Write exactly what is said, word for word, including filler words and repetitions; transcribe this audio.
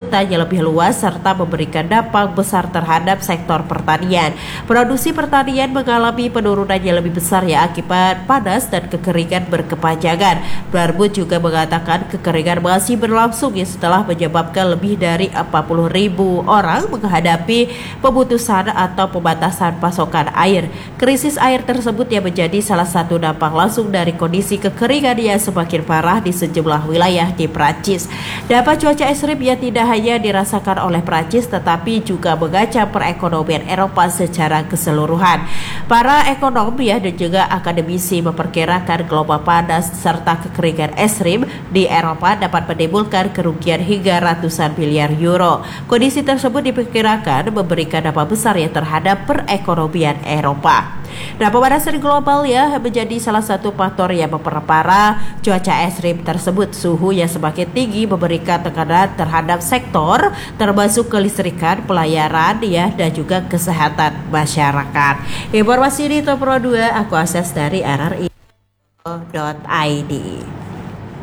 penggunanya lebih luas serta memberikan dampak besar terhadap sektor pertanian. Produksi pertanian mengalami penurunan yang lebih besar ya akibat panas dan kekeringan berkepanjangan. Barbut juga mengatakan kekeringan masih berlangsung ya setelah menyebabkan lebih dari empat puluh ribu orang menghadapi pemutusan atau pembatasan pasokan air. Krisis air tersebut yang menjadi salah satu dampak langsung dari kondisi kekeringan yang semakin parah di sejumlah wilayah di Prancis. Dampak cuaca ekstrim yang tidak hanya dirasakan oleh Prancis tetapi juga mengancam perekonomian Eropa secara keseluruhan. Para ekonom ya dan juga akademisi memperkirakan gelombang panas serta kekeringan ekstrim di Eropa dapat menimbulkan kerugian hingga ratusan miliar euro. Kondisi tersebut diperkirakan memberikan dampak besar ya terhadap perekonomian Eropa. Nah, pemanasan global ya menjadi salah satu faktor yang memperparah cuaca ekstrim tersebut. Suhu yang semakin tinggi memberikan tekanan terhadap sektor termasuk kelistrikan, pelayaran ya dan juga kesehatan masyarakat. Informasi ini Top Pro dua aku akses dari R R I dot I D.